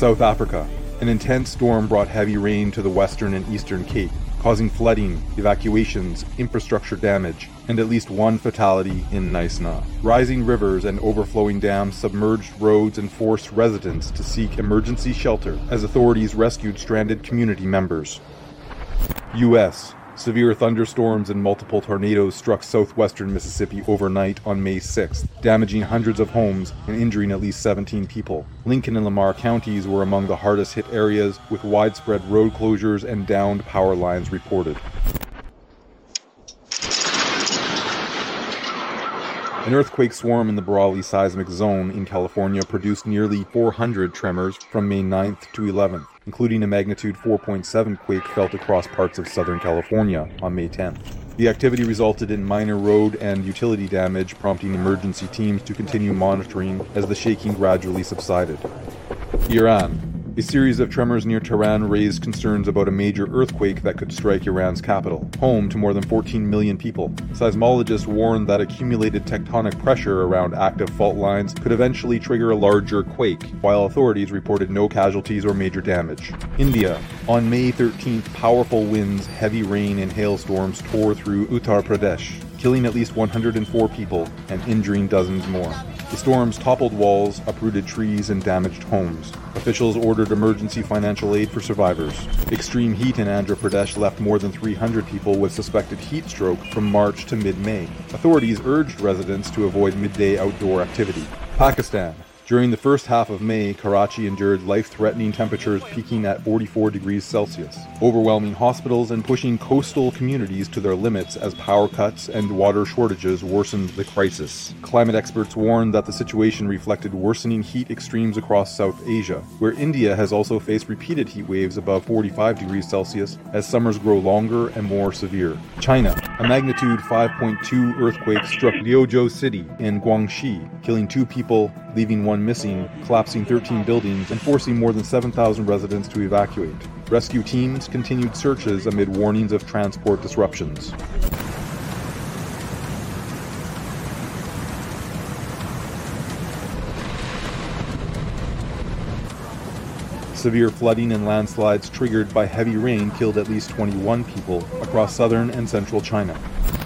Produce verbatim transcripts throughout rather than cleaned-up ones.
South Africa. An intense storm brought heavy rain to the western and eastern Cape, causing flooding, evacuations, infrastructure damage, and at least one fatality in Knysna. Rising rivers and overflowing dams submerged roads and forced residents to seek emergency shelter as authorities rescued stranded community members. U S Severe thunderstorms and multiple tornadoes struck southwestern Mississippi overnight on May sixth, damaging hundreds of homes and injuring at least seventeen people. Lincoln and Lamar counties were among the hardest hit areas, with widespread road closures and downed power lines reported. An earthquake swarm in the Brawley seismic zone in California produced nearly four hundred tremors from May ninth to eleventh, including a magnitude four point seven quake felt across parts of Southern California on May tenth. The activity resulted in minor road and utility damage, prompting emergency teams to continue monitoring as the shaking gradually subsided. Iran. A series of tremors near Tehran raised concerns about a major earthquake that could strike Iran's capital, home to more than fourteen million people. Seismologists warned that accumulated tectonic pressure around active fault lines could eventually trigger a larger quake, while authorities reported no casualties or major damage. India. On May thirteenth, powerful winds, heavy rain, and hailstorms tore through Uttar Pradesh, killing at least one hundred four people and injuring dozens more. The storms toppled walls, uprooted trees, and damaged homes. Officials ordered emergency financial aid for survivors. Extreme heat in Andhra Pradesh left more than three hundred people with suspected heat stroke from March to mid-May. Authorities urged residents to avoid midday outdoor activity. Pakistan. During the first half of May, Karachi endured life-threatening temperatures peaking at forty-four degrees Celsius, overwhelming hospitals and pushing coastal communities to their limits as power cuts and water shortages worsened the crisis. Climate experts warned that the situation reflected worsening heat extremes across South Asia, where India has also faced repeated heat waves above forty-five degrees Celsius as summers grow longer and more severe. China. A magnitude five point two earthquake struck Liuzhou City in Guangxi, killing two people, leaving one missing, collapsing thirteen buildings, and forcing more than seven thousand residents to evacuate. Rescue teams continued searches amid warnings of transport disruptions. Severe flooding and landslides triggered by heavy rain killed at least twenty-one people across southern and central China.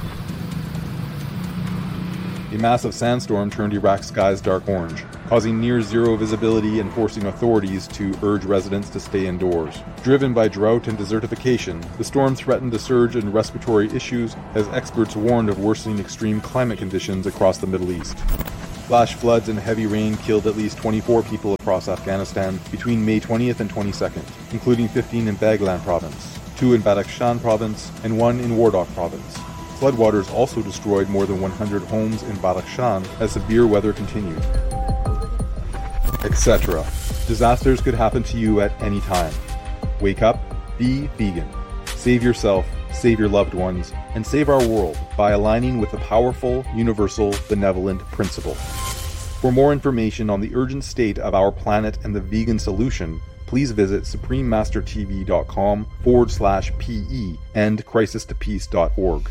A massive sandstorm turned Iraq's skies dark orange, causing near-zero visibility and forcing authorities to urge residents to stay indoors. Driven by drought and desertification, the storm threatened a surge in respiratory issues as experts warned of worsening extreme climate conditions across the Middle East. Flash floods and heavy rain killed at least twenty-four people across Afghanistan between May twentieth and twenty-second, including fifteen in Baghlan province, two in Badakhshan province, and one in Wardak province. Floodwaters also destroyed more than one hundred homes in Badakhshan as severe weather continued, et cetera. Disasters could happen to you at any time. Wake up, be vegan. Save yourself, save your loved ones, and save our world by aligning with the powerful, universal, benevolent principle. For more information on the urgent state of our planet and the vegan solution, please visit suprememastertv.com forward slash PE and crisis to peace dot org.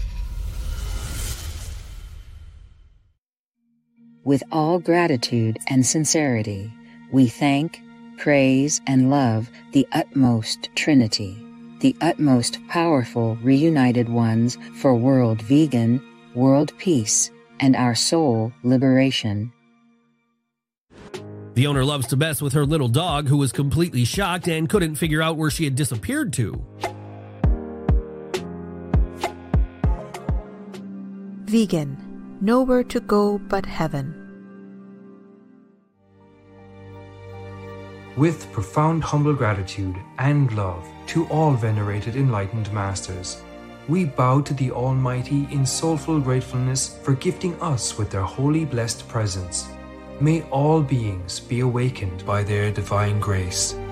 With all gratitude and sincerity, we thank, praise, and love the utmost Trinity, the utmost powerful reunited ones for world vegan, world peace, and our soul liberation. The owner loves to mess with her little dog, who was completely shocked and couldn't figure out where she had disappeared to. Vegan. Nowhere to go but heaven. With profound humble gratitude and love to all venerated enlightened masters, we bow to the Almighty in soulful gratefulness for gifting us with their holy blessed presence. May all beings be awakened by their divine grace.